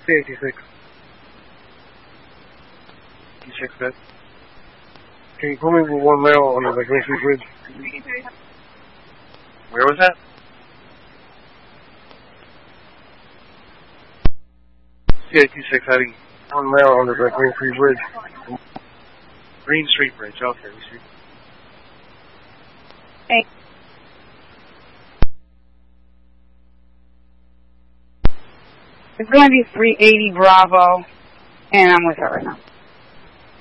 C86. 86, good. Can you put me with 1 male on the Green Street Bridge? Where was that? C86, heading 1 male on the Green Street Bridge. Green Street Bridge, okay, we see. Hey. It's going to be 380 Bravo, and I'm with her right now.